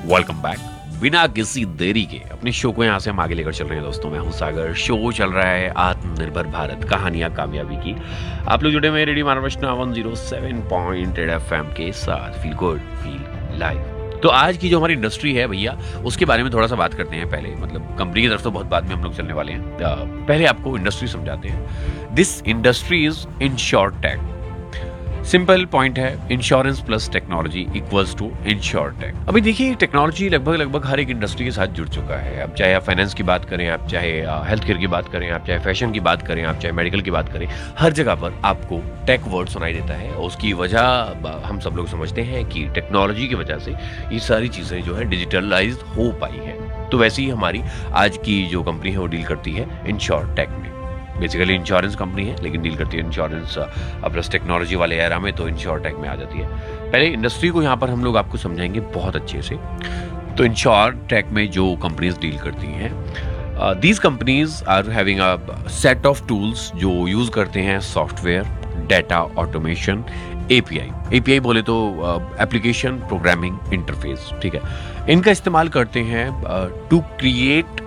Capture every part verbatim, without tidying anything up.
Welcome back. बिना किसी देरी के अपने शो को यहाँ से हम आगे लेकर चल रहे हैं दोस्तों। मैं हूँ सागर। शो चल रहा है आत्मनिर्भर भारत, कहानियां कामयाबी की। आप लोग जुड़े हुए radio मानवष्णा one zero seven point eight F M के साथ। Feel good feel live. तो आज की जो हमारी इंडस्ट्री है भैया, उसके बारे में थोड़ा सा बात करते हैं। पहले मतलब कंपनी की तरफ तो बहुत बाद में हम लोग चलने वाले हैं। पहले आपको इंडस्ट्री समझाते हैं। This industry is insurtech. Simple point है, insurance plus technology equals to insurtech. अभी देखिए, टेक्नोलॉजी लगभग लगभग हर एक इंडस्ट्री के साथ जुड़ चुका है। अब चाहे आप फाइनेंस की बात करें, आप चाहे हेल्थ केयर की बात करें, आप चाहे फैशन की बात करें, आप चाहे मेडिकल की बात करें, हर जगह पर आपको टेक वर्ड सुनाई देता है। उसकी वजह हम सब लोग समझते हैं कि टेक्नोलॉजी की वजह से ये सारी चीज़ें जो है डिजिटलाइज हो पाई हैं। तो वैसे ही हमारी आज की जो कंपनी है वो डील करती है इंश्योरटेक में। बेसिकली इंश्योरेंस कंपनी है लेकिन डील करती है इंश्योरेंस प्लस टेक्नोलॉजी वाले एरा में, तो इंश्योरटेक में आ जाती है। पहले इंडस्ट्री को यहाँ पर हम लोग आपको समझाएंगे बहुत अच्छे से। तो इंश्योरटेक में जो कंपनीज डील करती हैं, these companies are having a set of tools जो यूज करते हैं software, data automation, API. API बोले तो एप्लीकेशन प्रोग्रामिंग इंटरफेस, ठीक है। इनका इस्तेमाल करते हैं to create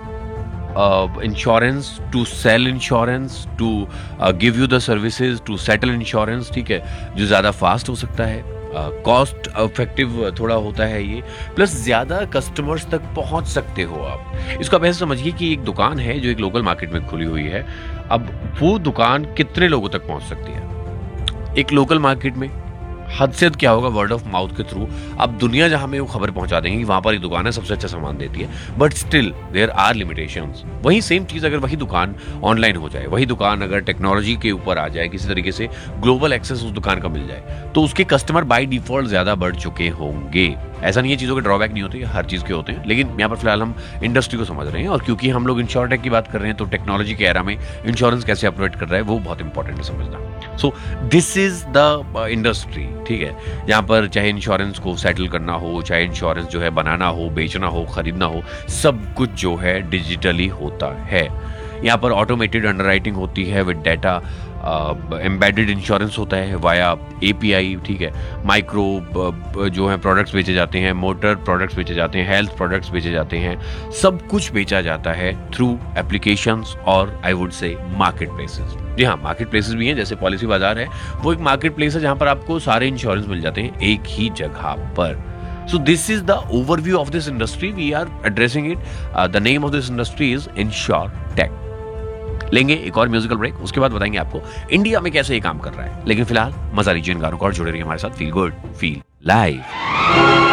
insurance, to cell insurance, to give you the services, to settle insurance, ठीक है। जो ज़्यादा फास्ट हो सकता है, कॉस्ट uh, इफेक्टिव थोड़ा होता है ये, प्लस ज़्यादा कस्टमर्स तक पहुंच सकते हो आप। इसको आप ऐसे समझिए कि एक दुकान है जो एक लोकल मार्केट में खुली हुई है। अब वो दुकान कितने लोगों तक पहुंच सकती है? एक लोकल मार्केट में हद से हद क्या होगा, वर्ड ऑफ माउथ के थ्रू अब दुनिया जहां में वो खबर पहुंचा देंगे वहां पर एक दुकान है, सबसे अच्छा सामान देती है, but still there are limitations. वही सेम चीज अगर वही दुकान ऑनलाइन हो जाए, वही दुकान अगर टेक्नोलॉजी के ऊपर आ जाए, किसी तरीके से ग्लोबल एक्सेस उस दुकान का मिल जाए, तो उसके कस्टमर बाय डिफॉल्ट ज्यादा बढ़ चुके होंगे। ऐसा नहीं है चीज़ों के ड्रॉबैक नहीं होते, हर चीज़ के होते हैं, लेकिन यहाँ पर फिलहाल हम इंडस्ट्री को समझ रहे हैं। और क्योंकि हम लोग इंश्योरटेक की बात कर रहे हैं, तो टेक्नोलॉजी के एरा में इंश्योरेंस कैसे ऑपरेट कर रहा है वो बहुत इंपॉर्टेंट है समझना। So this is the industry, ठीक है, यहाँ पर चाहे इंश्योरेंस को सेटल करना हो, चाहे इंश्योरेंस जो है बनाना हो, बेचना हो, खरीदना हो, सब कुछ जो है डिजिटली होता है। यहाँ पर ऑटोमेटेड अंडरराइटिंग होती है विद डेटा, एम्बेडेड इंश्योरेंस होता है वाया एपीआई, ठीक है। माइक्रो uh, जो है प्रोडक्ट्स बेचे जाते हैं, मोटर प्रोडक्ट्स बेचे जाते हैं, हेल्थ प्रोडक्ट्स बेचे जाते हैं, सब कुछ बेचा जाता है थ्रू एप्लीकेशंस और I would say market places. जी हाँ, मार्केट प्लेसेस भी हैं, जैसे पॉलिसी बाजार है, वो एक मार्केट प्लेस है जहाँ पर आपको सारे इंश्योरेंस मिल जाते हैं एक ही जगह पर। So this is the overview of this industry. We are addressing it. Uh, the name of this industry is InsurTech. लेंगे एक और म्यूजिकल ब्रेक, उसके बाद बताएंगे आपको इंडिया में कैसे ये काम कर रहा है। लेकिन फिलहाल मजा लीजिए इन गानों को और जुड़े रहिए हमारे साथ। Feel good feel live.